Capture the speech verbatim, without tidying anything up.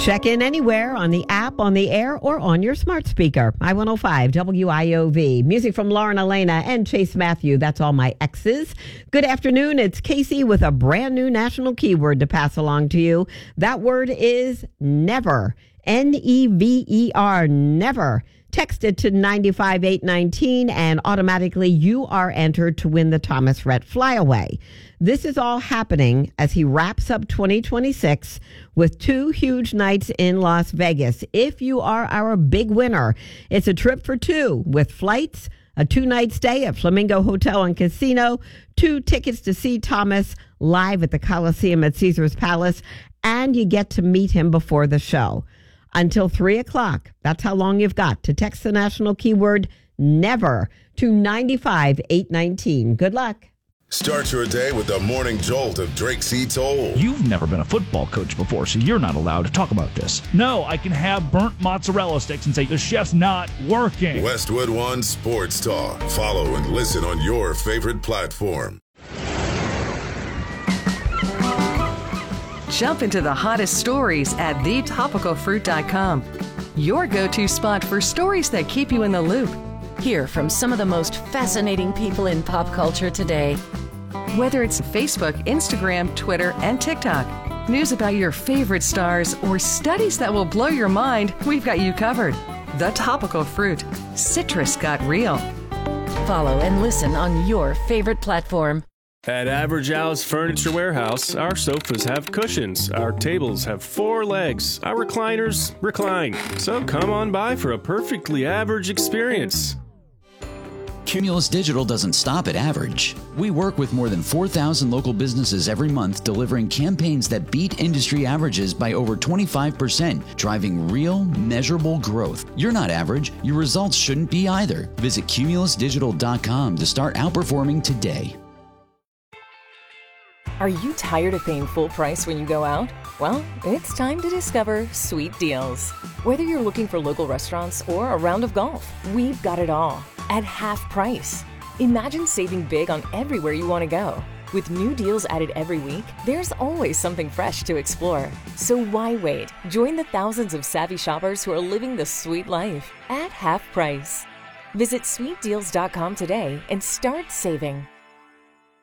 Check in anywhere on the app, on the air, or on your smart speaker. I one oh five W I O V. Music from Lauren Elena and Chase Matthew. That's all my exes. Good afternoon. It's Casey with a brand new national keyword to pass along to you. That word is never. N E V E R, never. Text it to nine five eight one nine and automatically you are entered to win the Thomas Rhett Flyaway. This is all happening as he wraps up twenty twenty-six with two huge nights in Las Vegas. If you are our big winner, it's a trip for two with flights, a two-night stay at Flamingo Hotel and Casino, two tickets to see Thomas live at the Coliseum at Caesars Palace, and you get to meet him before the show. Until three o'clock. That's how long you've got to text the national keyword NEVER to nine five eight one nine. Good luck. Start your day with the morning jolt of Drake C. Toll. You've never been a football coach before, so you're not allowed to talk about this. No, I can have burnt mozzarella sticks and say the chef's not working. Westwood One Sports Talk. Follow and listen on your favorite platform. Jump into the hottest stories at the topical fruit dot com. Your go-to spot for stories that keep you in the loop. Hear from some of the most fascinating people in pop culture today. Whether it's Facebook, Instagram, Twitter, and TikTok, news about your favorite stars, or studies that will blow your mind, we've got you covered. The Topical Fruit. Citrus got real. Follow and listen on your favorite platform. At Average Al's Furniture Warehouse, our sofas have cushions, our tables have four legs, our recliners recline. So come on by for a perfectly average experience. Cumulus Digital doesn't stop at average. We work with more than four thousand local businesses every month, delivering campaigns that beat industry averages by over twenty-five percent, driving real, measurable growth. You're not average. Your results shouldn't be either. Visit cumulus digital dot com to start outperforming today. Are you tired of paying full price when you go out? Well, it's time to discover Sweet Deals. Whether you're looking for local restaurants or a round of golf, we've got it all at half price. Imagine saving big on everywhere you want to go. With new deals added every week, there's always something fresh to explore. So why wait? Join the thousands of savvy shoppers who are living the sweet life at half price. Visit sweet deals dot com today and start saving.